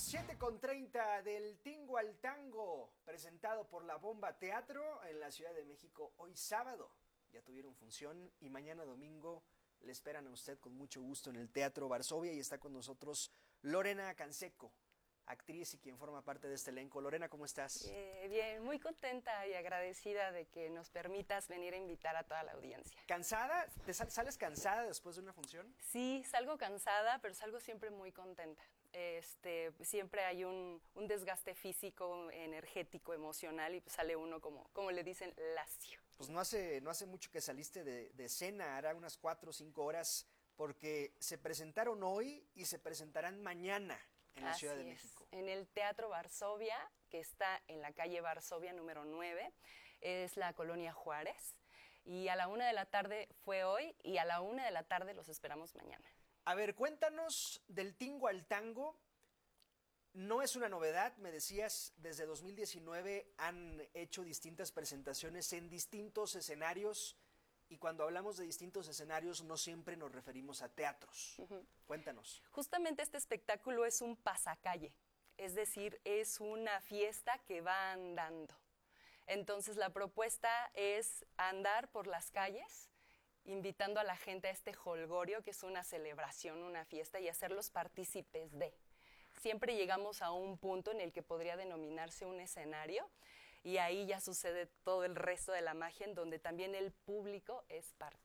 7:30 del Tingo al Tango, presentado por La Bomba Teatro en la Ciudad de México hoy sábado. Ya tuvieron función y mañana domingo le esperan a usted con mucho gusto en el Teatro Varsovia y está con nosotros Lorena Canseco, actriz y quien forma parte de este elenco. Lorena, ¿cómo estás? Bien, muy contenta y agradecida de que nos permitas venir a invitar a toda la audiencia. ¿Cansada? ¿Sales cansada después de una función? Sí, salgo cansada, pero salgo siempre muy contenta. Siempre hay un desgaste físico, energético, emocional y pues sale uno como le dicen, lacio. Pues no hace mucho que saliste de escena, hará unas 4 o 5 horas, porque se presentaron hoy y se presentarán mañana en la Ciudad de México. En el Teatro Varsovia, que está en la calle Varsovia número 9, es la colonia Juárez. Y a la 1 de la tarde fue hoy y a la 1 de la tarde los esperamos mañana. A ver, cuéntanos del Tingo al Tango. No es una novedad, me decías, desde 2019 han hecho distintas presentaciones en distintos escenarios y cuando hablamos de distintos escenarios no siempre nos referimos a teatros. Cuéntanos. Justamente este espectáculo es un pasacalle, es decir, es una fiesta que va andando. Entonces la propuesta es andar por las calles, invitando a la gente a este jolgorio, que es una celebración, una fiesta, y hacerlos partícipes de. Siempre llegamos a un punto en el que podría denominarse un escenario, y ahí ya sucede todo el resto de la magia, en donde también el público es parte.